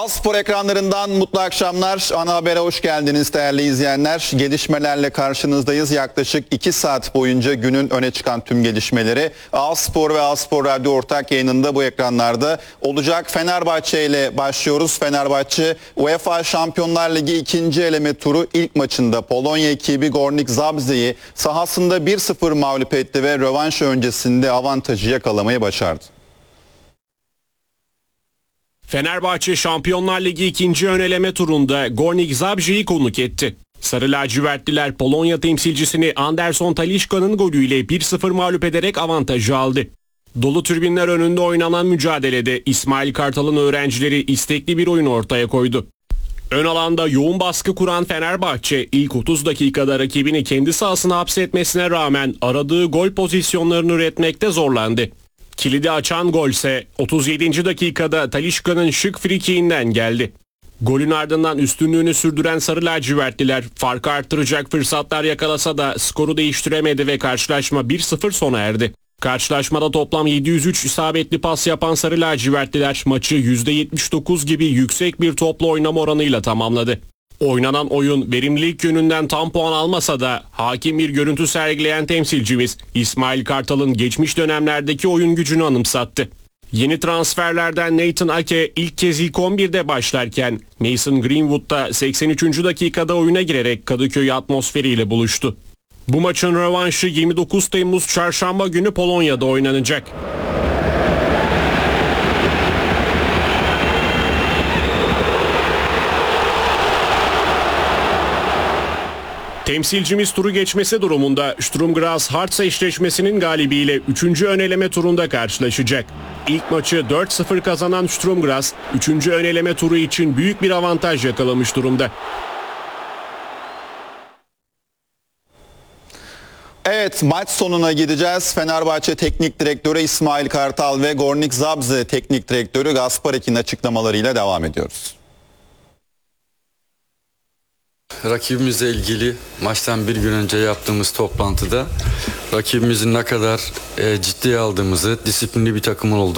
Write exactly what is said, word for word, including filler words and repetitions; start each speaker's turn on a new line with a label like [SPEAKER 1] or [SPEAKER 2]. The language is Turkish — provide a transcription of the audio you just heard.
[SPEAKER 1] A-Spor ekranlarından mutlu akşamlar. Ana Haber'e hoş geldiniz değerli izleyenler. Gelişmelerle karşınızdayız. Yaklaşık iki saat boyunca günün öne çıkan tüm gelişmeleri A-Spor ve A-Spor Radyo ortak yayınında bu ekranlarda olacak. Fenerbahçe ile başlıyoruz. Fenerbahçe UEFA Şampiyonlar Ligi ikinci eleme turu ilk maçında Polonya ekibi Górnik Zabrze'yi sahasında bir sıfır mağlup etti ve rövanş öncesinde avantajı yakalamayı başardı.
[SPEAKER 2] Fenerbahçe Şampiyonlar Ligi ikinci ön eleme turunda Górnik Zabrze'yi konuk etti. Sarı lacivertliler Polonya temsilcisini Anderson Talisca'nın golüyle bir sıfır mağlup ederek avantajı aldı. Dolu tribünler önünde oynanan mücadelede İsmail Kartal'ın öğrencileri istekli bir oyun ortaya koydu. Ön alanda yoğun baskı kuran Fenerbahçe ilk otuz dakikada rakibini kendi sahasına hapsetmesine rağmen aradığı gol pozisyonlarını üretmekte zorlandı. Kilidi açan golse otuz yedinci dakikada Talisca'nın şık frikiğinden geldi. Golün ardından üstünlüğünü sürdüren Sarı lacivertliler farkı arttıracak fırsatlar yakalasa da skoru değiştiremedi ve karşılaşma bir sıfır sona erdi. Karşılaşmada toplam yedi yüz üç isabetli pas yapan Sarı lacivertliler maçı yüzde yetmiş dokuz gibi yüksek bir toplu oynama oranıyla tamamladı. Oynanan oyun verimlilik yönünden tam puan almasa da hakim bir görüntü sergileyen temsilcimiz İsmail Kartal'ın geçmiş dönemlerdeki oyun gücünü anımsattı. Yeni transferlerden Nathan Ake ilk kez ilk on birde başlarken Mason Greenwood da seksen üçüncü dakikada oyuna girerek Kadıköy atmosferiyle buluştu. Bu maçın rövanşı yirmi dokuz Temmuz Çarşamba günü Polonya'da oynanacak. Temsilcimiz turu geçmesi durumunda Sturm Graz Harz eşleşmesinin galibiyle üçüncü ön eleme turunda karşılaşacak. İlk maçı dört sıfır kazanan Sturm Graz üçüncü ön eleme turu için büyük bir avantaj yakalamış durumda.
[SPEAKER 1] Evet, maç sonuna gideceğiz. Fenerbahçe Teknik Direktörü İsmail Kartal ve Górnik Zabrze Teknik Direktörü Gasparek'in açıklamalarıyla devam ediyoruz.
[SPEAKER 3] Rakibimizle ilgili maçtan bir gün önce yaptığımız toplantıda rakibimizin ne kadar e, ciddiye aldığımızı, disiplinli bir takımın olduğunu